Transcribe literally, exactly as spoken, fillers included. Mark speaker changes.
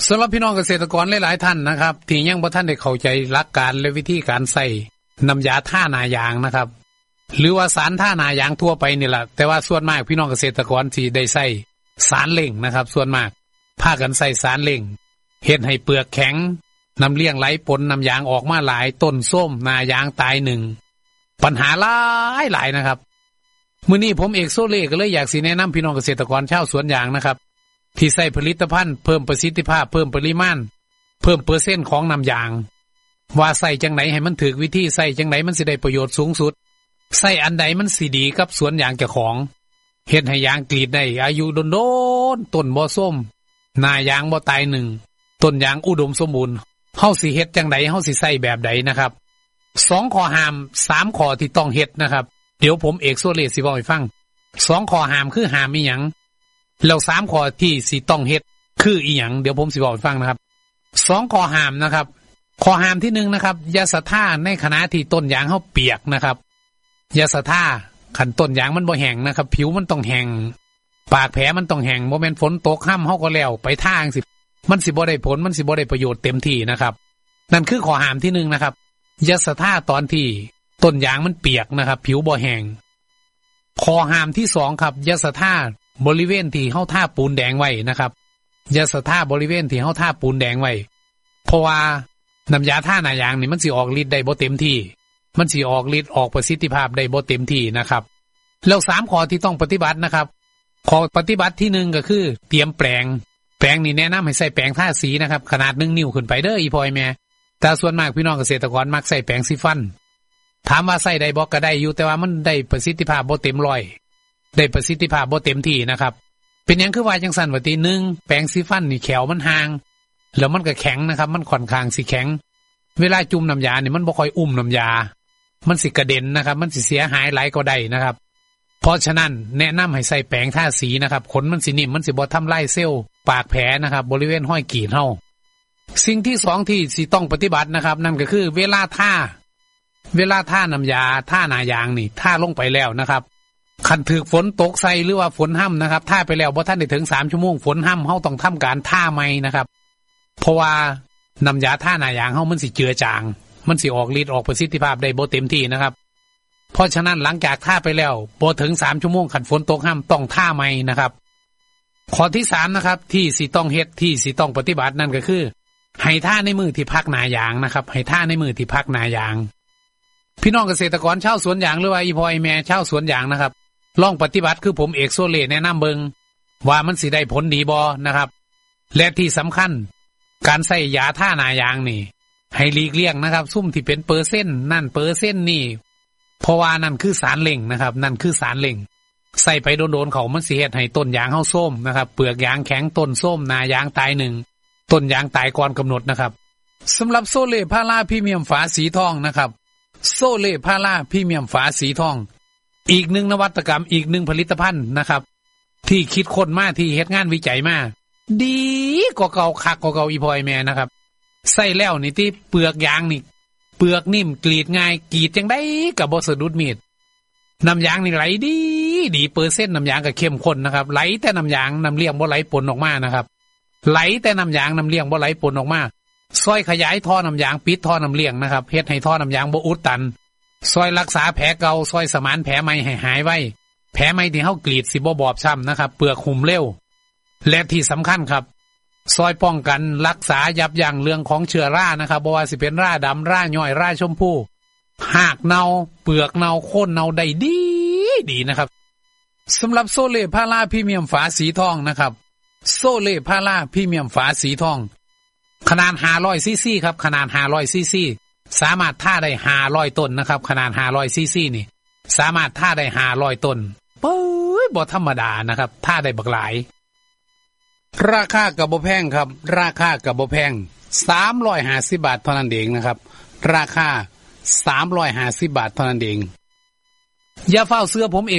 Speaker 1: สำหรับพี่น้องเกษตรกรหลายๆท่านนะครับที่ยังบ่ทันได้เข้าใจหลักการและวิธีการใส่น้ำยาท่าหน้ายางนะครับหรือว่าสารท่าหน้ายางทั่วไปนี่แหละแต่ว่าส่วนมากพี่น้องเกษตรกรสิได้ใส่สารเล่งนะครับส่วนมากพากันใส่สารเล่งเฮ็ดให้เปลือกแข็งน้ำเลี้ยงไหลปนน้ำยางออกมาหลายต้นส้มหน้ายางตายหนึ่งปัญหาหลายหลายนะครับมื้อนี้ผมเอกโซเล่ก็เลยอยากสิแนะนำพี่น้องเกษตรกรชาวสวนยางนะครับที่ใส่ผลิตภัณฑ์เพิ่มประสิทธิภาพเพิ่มปริมาณเพิ่มเปอร์เซ็นต์ของน้ำยางว่าใส่จังไหนให้มันถูกวิธีใส่จังไหนมันสิได้ประโยชน์สูงสุดใส่อันใดมันสิดีกับสวนยางเจ้าของเฮ็ดให้ยางกรีดได้อายุโดนๆต้นบ่ส้มหน้ายางบ่ตายหนึ่งต้นยางอุดมสมบูรณ์เฮาสิเฮ็ดจังไดเฮาสิใส่แบบใดนะครับสองข้อห้ามสามข้อที่ต้องเฮ็ดนะครับเดี๋ยวผมเอกโซเลสิเว้าให้ฟังสองข้อห้ามคือห้ามอีหยังแล้วสามข้อที่สิต้องเฮ็ดคืออีหยังเดี๋ยวผมสิบอกให้ฟังนะครับสองข้อห้ามนะครับข้อห้ามที่หนึ่งนะครับอย่าสะท่าในขณะที่ต้นยางเฮาเปียกนะครับอย่าสะท่าคันต้นยางมันบ่แห้งนะครับผิวมันต้องแห้งปากแผลมันต้องแห้งบ่แม่นฝนตกค่ำเฮาก็แล้วไปทางสิมันสิบ่ได้ผลมันสิบ่ได้ประโยชน์เต็มที่นะครับนั่นคือข้อห้ามที่หนึ่งนะครับอย่าสะท่าตอนที่ต้นยางมันเปียกนะครับผิวบ่แห้งข้อห้ามที่สองครับอย่าสะท่าบริเวณที่เฮาท่าปูนแดงไว้นะครับอย่าสะท่าบริเวณที่เฮาท่าปูนแดงไว้เพราะว่าน้ำยาท่าหน้ายางนี่มันสิออกฤทธิ์ได้บ่เต็มที่มันสิออกฤทธิ์ออกประสิทธิภาพได้บ่เต็มที่นะครับแล้วสามข้อที่ต้องปฏิบัตินะครับข้อปฏิบัติที่หนึ่งก็คือเตรียมแปรงแปรงนี่แนะนำให้ใส่แปรงทาสีนะครับขนาดหนึ่งนิ้วขึ้นไปเด้ออีพ่อยแม่แต่ส่วนมากพี่น้องเกษตรกรมักใส่แปรงสีฟันถามว่าใส่ได้บ่ก็ได้อยู่แต่ว่ามันได้ประสิทธิภาพบ่เต็มร้อยได้ประสิทธิภาพบ่เต็มที่นะครับเป็นหยังคือว่าจังซั่นว่าติหนึ่งแปรงสีฟันนี่แขวมันห่างแล้วมันก็แข็งนะครับมันค่อนข้างสิแข็งเวลาจุ่มน้ำยานี่มันบ่ค่อยอุ้มน้ำยามันสิกระเด็นนะครับมันสิเสียหายหลายก็ได้นะครับเพราะฉะนั้นแนะนำให้ใส่แปรงทาสีนะครับขนมันสินิ่มมันสิบ่ทำลายเซลล์ปากแผลนะครับบริเวณห้อยกีดเฮาสิ่งที่สองที่สิต้องปฏิบัตินะครับนั่นก็คือเวลาท่าเวลาท่าน้ำยาท่าหน้ายางนี่ท่าลงไปแล้วนะครับคันถึกฝนตกใส่หรือว่าฝนห้ำนะครับท่าไปแล้วบ่ทันได้ถึงสามชั่วโมงฝนห้ำเฮาต้องทำการท่าใหม่นะครับเพราะว่าน้ำยาท่าหน้ายางเฮามันสิเจือจางมันสิออกฤทธิ์ออกประสิทธิภาพได้บ่เต็มที่นะครับเพราะฉะนั้นหลังจากท่าไปแล้วบ่ถึงสามชั่วโมงคันฝนตกห้ำต้องท่าใหม่นะครับข้อที่สามนะครับที่สิต้องเฮ็ดที่สิต้องปฏิบัตินั่นก็คือให้ท่าในมือที่พักหน้ายางนะครับให้ท่าในมือที่พักหน้ายางพี่น้องเกษตรกรชาวสวนยางหรือว่าอีพ่ออีแม่ชาวสวนยางนะครับลองปฏิบัติคือผมเอกโซเล่แนะนำเบิงว่ามันสิได้ผลดีบ่นะครับและที่สำคัญการใส่ยาท่าหน้ายางนี่ให้หลีกเลี่ยงนะครับซุ่มที่เป็นเปอร์เซ็นต์นั่นเปอร์เซ็นต์นี่เพราะว่านั่นคือสารเล่งนะครับนั่นคือสารเล่งใส่ไปโดนๆเขามันสิเฮ็ดให้ต้นยางเฮาส้มนะครับเปลือกยางแข็งต้นส้มหน้ายางตายหนึ่งต้นยางตายก่อนกำหนดนะครับสำหรับโซเล่พาราพรีเมียมฝาสีทองนะครับโซเล่พาราพรีเมียมฝาสีทองอีกหนึ่งนวัตกรรมอีกหนึ่งผลิตภัณฑ์นะครับที่คิดค้นมาที่เฮ็ดงานวิจัยมาดีกว่าเก่าคักกว่าเก่าอีพอยแม่นะครับใส่แล้วนี่ที่เปลือกยางนี่เปลือกนิ่มกรีดง่ายกรีดจังได้ก็บ่สะดุดมีดน้ำยางนี่ไหลดีดีเปอร์เซ็นต์น้ำยางก็เข้มข้นนะครับไหลแต่น้ำยางน้ำเลี้ยงบ่ไหลปนออกมานะครับไหลแต่น้ำยางน้ำเลี้ยงบ่ไหลปนออกมาซอยขยายท่อน้ำยางปิดท่อน้ำเลี้ยงนะครับเฮ็ดให้ท่อน้ำยางบ่อุดตันซอยรักษาแผลเก่าซอยสมานแผลใหม่ให้หายไวแผลใหม่ที่เฮากรีดสิบ่บอบช้ำนะครับเปลือกหุ่มเร็วและที่สำคัญครับซอยป้องกันรักษายับยั้งเรื่องของเชื้อรานะครับบ่ว่าสิเป็นราดำราย่อยราชมพูหากเน่าเปลือกเน่าโค่นเน่าได้ดีดีนะครับสำหรับโซเล่พาราพรีเมียมฝาสีทองนะครับโซเล่พาราพรีเมียมฝาสีทองขนาดห้าร้อยซีซีครับขนาดห้าร้อยซีซีสามารถท่าได้ห้าร้อยต้นนะครับขนาดห้าร้อยซีซีนี่สามารถท่าได้ห้าร้อยต้นเป้ยบ่ธรรมดานะครับท่าได้บักหลายราคาก็บ่แพงครับราคาก็บ่แพงสามร้อยห้าสิบบาทเท่านั้นเองนะครับราคาสามร้อยห้าสิบบาทเท่านั้นเองอย่าเฝ้าเสื้อผมเอง